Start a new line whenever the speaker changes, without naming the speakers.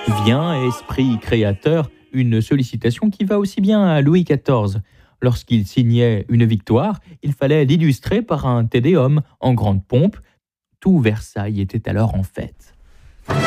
Viens, esprit créateur, une sollicitation qui va aussi bien à Louis XIV. Lorsqu'il signait une victoire, il fallait l'illustrer par un Te Deum en grande pompe. Tout Versailles était alors en fête.